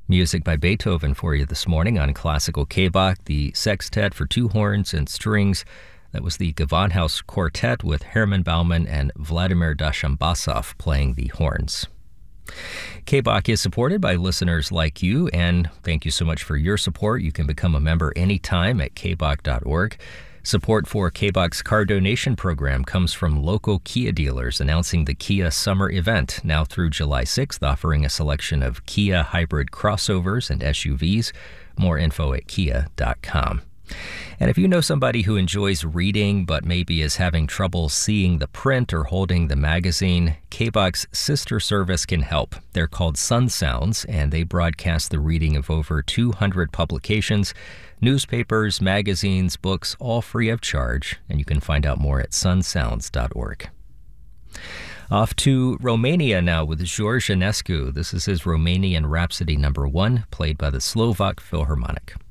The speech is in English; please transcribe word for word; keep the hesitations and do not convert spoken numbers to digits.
Music by Beethoven for you this morning on Classical K-Bach, the sextet for two horns and strings. That was the Gewandhaus Quartet with Hermann Baumann and Vladimir Dashambasov playing the horns. K-Bach is supported by listeners like you, and thank you so much for your support. You can become a member anytime at k bach dot org. Support for K-Bach's car donation program comes from local Kia dealers announcing the Kia Summer Event now through July sixth, offering a selection of Kia hybrid crossovers and S U Vs. More info at kia dot com. And if you know somebody who enjoys reading but maybe is having trouble seeing the print or holding the magazine, K-Bach's sister service can help. They're called Sun Sounds, and they broadcast the reading of over two hundred publications, newspapers, magazines, books, all free of charge, and you can find out more at sun sounds dot org. Off to Romania now with George Enescu. This is his Romanian Rhapsody number one, played by the Slovak Philharmonic.